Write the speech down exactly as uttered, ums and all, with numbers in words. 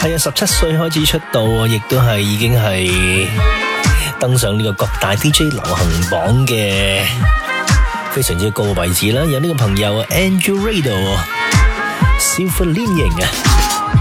係啊，十七歲開始出道，亦都係已經係登上呢個各大 D J 流行榜嘅非常之高嘅位置啦。有呢個朋友 Andrew Radio Silver 連型啊。